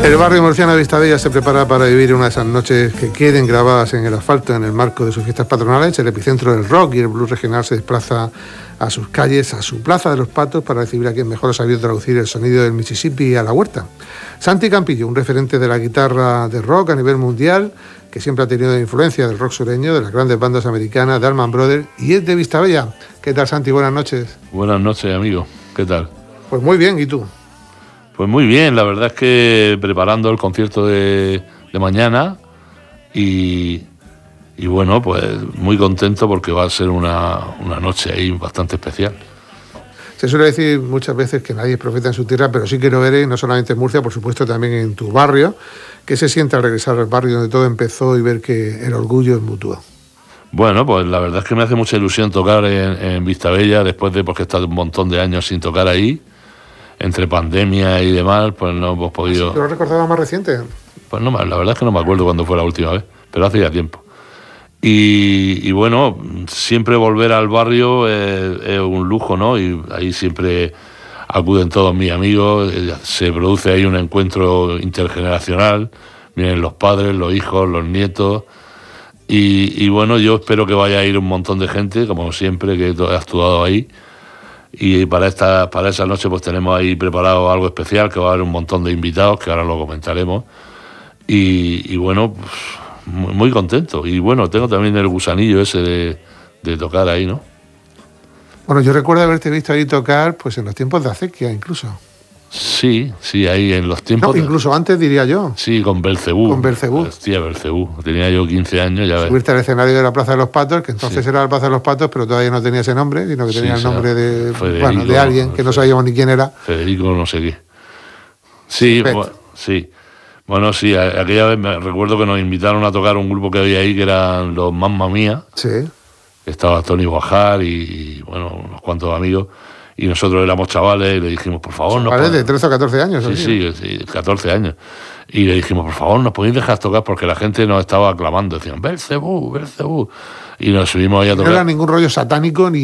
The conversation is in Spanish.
El barrio murciano de Vistabella se prepara para vivir una de esas noches que queden grabadas en el asfalto en el marco de sus fiestas patronales. El epicentro del rock y el blues regional se desplaza a sus calles, a su Plaza de los Patos, para recibir a quien mejor ha sabido traducir el sonido del Mississippi a la huerta. Santi Campillo, un referente de la guitarra de rock a nivel mundial, que siempre ha tenido influencia del rock sureño, de las grandes bandas americanas, de Allman Brothers, y es de Vistabella. ¿Qué tal, Santi? Buenas noches. Buenas noches, amigo. ¿Qué tal? Pues muy bien, ¿y tú? Pues muy bien, la verdad es que preparando el concierto de mañana y bueno, pues muy contento porque va a ser una noche ahí bastante especial. Se suele decir muchas veces que nadie es profeta en su tierra, pero sí que lo eres, no solamente en Murcia, por supuesto también en tu barrio. ¿Qué se siente al regresar al barrio donde todo empezó y ver que el orgullo es mutuo? Bueno, pues la verdad es que me hace mucha ilusión tocar en Vistabella, después de porque he estado un montón de años sin tocar ahí. Entre pandemia y demás, pues no hemos podido... ¿Te lo recordaba más reciente? Pues no, la verdad es que no me acuerdo cuándo fue la última vez, pero hace ya tiempo. Y bueno, siempre volver al barrio es un lujo, ¿no? Y ahí siempre acuden todos mis amigos, se produce ahí un encuentro intergeneracional, vienen los padres, los hijos, los nietos, y bueno, yo espero que vaya a ir un montón de gente, como siempre, que he actuado ahí. Y para esa noche pues tenemos ahí preparado algo especial, que va a haber un montón de invitados, que ahora lo comentaremos. Y bueno, pues, muy contento. Y bueno, tengo también el gusanillo ese de tocar ahí, ¿no? Bueno, yo recuerdo haberte visto ahí tocar pues en los tiempos de Acequia, incluso. Sí, ahí en los tiempos... No, incluso antes, diría yo. Sí, con Belcebú. Con Belcebú. Hostia, Belcebú. Tenía yo 15 años, ya ves. Subirte al escenario de la Plaza de los Patos, que entonces era la Plaza de los Patos, pero todavía no tenía ese nombre, sino que tenía el nombre de, Federico, de alguien que no sabíamos ni quién era. Federico no sé qué. Sí, sí. Bueno, sí, aquella vez me recuerdo que nos invitaron a tocar un grupo que había ahí, que eran los Mamma Mía. Sí. Estaba Tony Guajar y bueno, unos cuantos amigos. Y nosotros éramos chavales y le dijimos, por favor... ¿Chavales de 13 o 14 años? Sí, 14 años. Y le dijimos, por favor, ¿nos podéis dejar tocar? Porque la gente nos estaba aclamando. Decían, Belcebú, Belcebú. Y nos subimos ahí a tocar. No era ningún rollo satánico ni